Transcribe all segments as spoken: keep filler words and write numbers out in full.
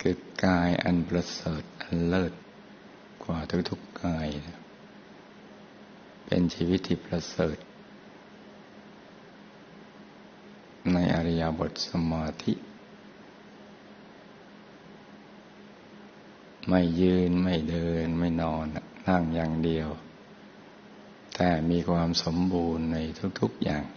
คือกายอันประเสริฐอันเลิศกว่าทุกๆกายเป็นชีวิตที่ประเสริฐในอริยบทสมาธิไม่ยืนไม่เดินไม่นอนนั่งอย่างเดียวแต่มีความสมบูรณ์ในทุกๆอย่าง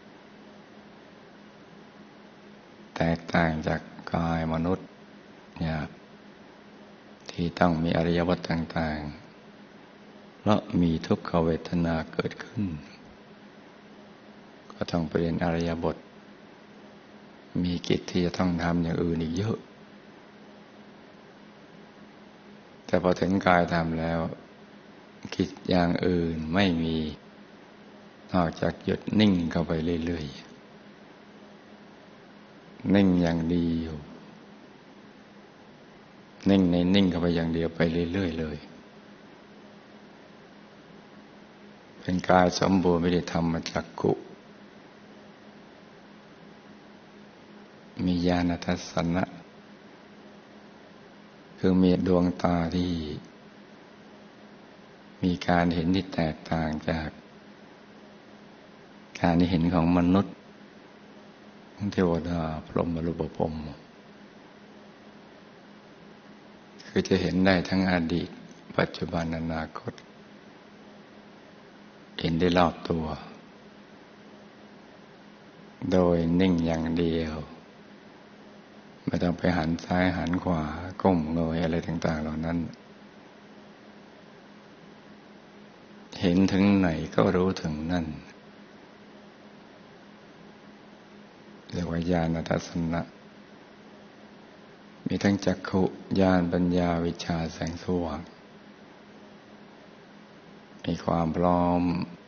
แตกต่างจากกายมนุษย์หยาบที่ต้องมีอริยบทต่างๆเพราะมีทุกขเวทนาเกิดขึ้นก็ต้องเปลี่ยนอริยบทมีกิจที่จะต้องทำอย่างอื่นอีกเยอะแต่พอถึงกายทำแล้วกิจอย่างอื่นไม่มีนอกจากหยุดนิ่งเข้าไปเรื่อยๆนิ่งอย่างเดียวนิ่งในนิ่งเข้าไปอย่างเดียวไปเรื่อยๆเลยเป็นกายสมบูรณ์ไม่ได้ทำมาจากกุมีญาณทัศนะคือมีดวงตาที่มีการเห็นที่แตกต่างจากการเห็นของมนุษย์เทวดาพรหมรูปพรหมคือจะเห็นได้ทั้งอดีตปัจจุบันอนาคตเห็นได้รอบตัวโดยนิ่งอย่างเดียวไม่ต้องไปหันซ้ายหันขวาก้มเงยอะไรต่างๆเหล่านั้นเห็นถึงไหนก็รู้ถึงนั่นเรียกว่าญาณทัศนะมีทั้งจักขุญาณปัญญาวิชชาแสงสว่างมีความพร้อม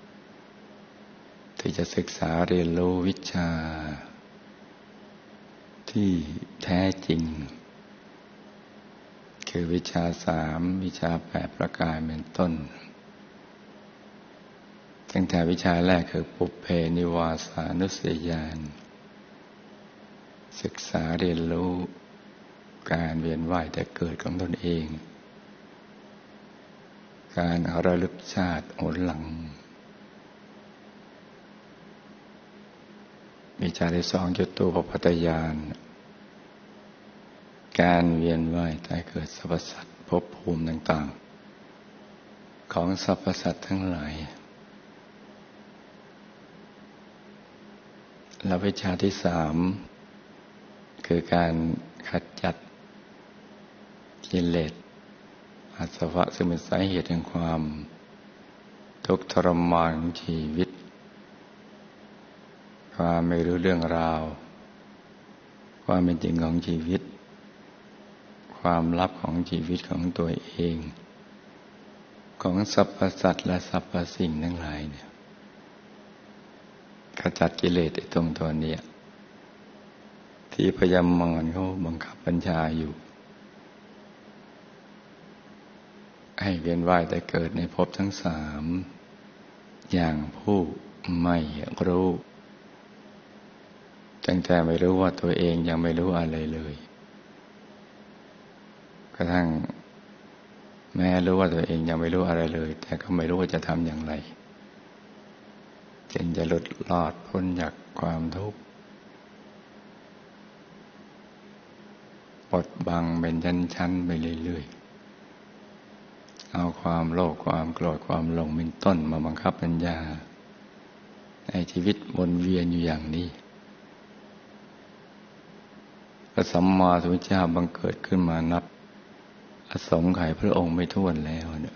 ที่จะศึกษาเรียนรู้วิชาที่แท้จริงคือวิชาสามวิชาแปดประการเป็นต้นตั้งแต่วิชาแรกคือปุพเพนิวาสานุสติญาณศึกษาเรียนรู้การเวียนว่ายแต่เกิดของตนเองการระลึกชาติหนหลังวิชาที่สองจตุปปัฏฐญาณการเวียนว่ายแต่เกิดสรรพสัตว์ภพภูมิต่างๆของสรรพสัตว์ทั้งหลายและวิชาที่สามคือการขจัดกิเลสอาสวะซึ่งเป็นสาเหตุแห่งความทุกข์ทรมานของชีวิตความไม่รู้เรื่องราวความเป็นจริงของชีวิตความลับของชีวิตของตัวเองของสรรพสัตว์และสรรพสิ่งทั้งหลายเนี่ยขจัดกิเลสไอ้ตรงตัวนี้ที่พยามารเขาบังคับบัญชาอยู่ให้เวียนว่ายแต่เกิดในภพทั้งสามอย่างผู้ไม่รู้ตั้งแต่ไม่รู้ว่าตัวเองยังไม่รู้อะไรเลยกระทั่งแม้รู้ว่าตัวเองยังไม่รู้อะไรเลยแต่ก็ไม่รู้ว่าจะทำอย่างไรจึงจะหลุดรอดพ้นจากความทุกข์บดบังเป็นชั้นๆไปเรื่อยๆเอาความโลภความโกรธความหลงเป็นต้นมาบังคับปัญญาในชีวิตวนเวียนอยู่อย่างนี้พระสัมมาสัมพุทธเจ้าบังเกิดขึ้นมานับอสงไขยพระองค์ไม่ถ้วนแล้วเนี่ย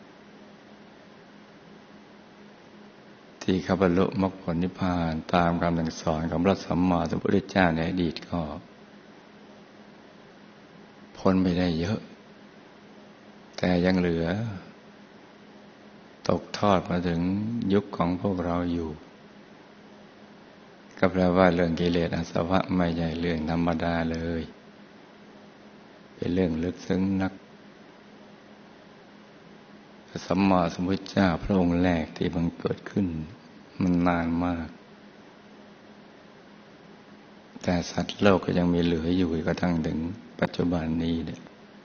ที่เขาบรรลุมรรคผลนิพพานตามคำสั่งสอนของพระสัมมาสัมพุทธเจ้าในอดีตก็พ้นไปได้เยอะแต่ยังเหลือตกทอดมาถึงยุคของพวกเราอยู่ก็แปลว่าเรื่องกิเลสอาสวะไม่ใช่เรื่องธรรมดาเลยเป็นเรื่องลึกซึ้งนักพระสัมมาสัมพุทธเจ้าพระองค์แรกที่บังเกิดขึ้นมันนานมากแต่สัตว์โลกก็ยังมีเหลืออยู่กระทั่งถึงปัจจุบันนี้เนี่ย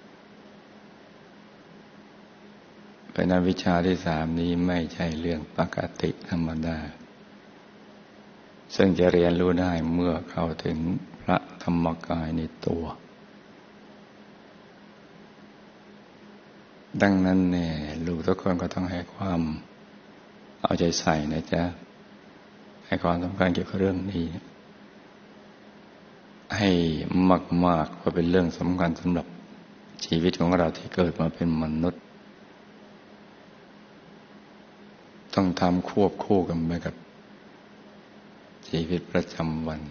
เป็นอวิชชาที่สามนี้ไม่ใช่เรื่องปกติธรรมดาซึ่งจะเรียนรู้ได้เมื่อเข้าถึงพระธรรมกายในตัวดังนั้นเนี่ยลูกทุกคนก็ต้องให้ความเอาใจใส่นะจ๊ะให้ความสำคัญเกี่ยวกับเรื่องนี้ให้มากๆเพราะเป็นเรื่องสำคัญสำหรับชีวิตของเราที่เกิดมาเป็นมนุษย์ต้องทำควบคู่กันไปกับชีวิตประจำวัน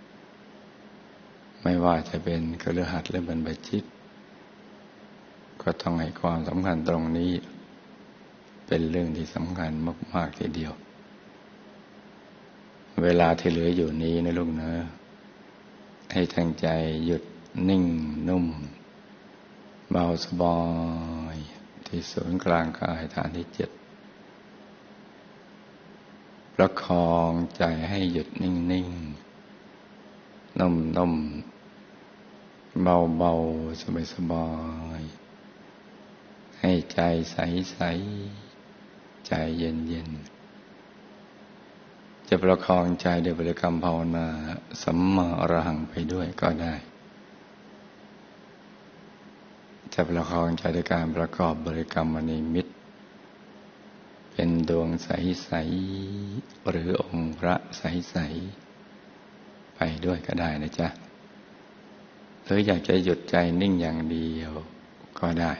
ไม่ว่าจะเป็นคฤหัสถ์หรือบรรพชิตก็ต้องให้ความสำคัญตรงนี้เป็นเรื่องที่สำคัญมากๆทีเดียวเวลาที่เหลืออยู่นี้นะลูกนะให้ตั้งใจหยุดนิ่งนุ่มเบาสบายที่ศูนย์กลางกายฐานที่เจ็ดประคองใจให้หยุดนิ่งๆนุ่มๆเบาๆสบายๆให้ใจใสๆใจเย็นๆจะประคองใจด้วยบริกรรมภาวนาสัมมาอรหังไปด้วยก็ได้จะประคองใจด้วยการประกอบบริกรรมนิมิตเป็นดวงใสๆหรือองค์พระใสๆไปด้วยก็ได้นะจ๊ะหรืออยากจะหยุดใจนิ่งอย่างเดียวก็ได้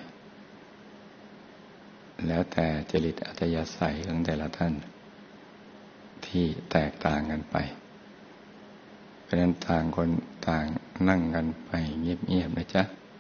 แล้วแต่จริตอัธยาศัยของแต่ละท่านที่แตกต่างกันไปเพราะนั้นต่างคนต่างนั่งกันไปเงียบๆนะจ๊ะ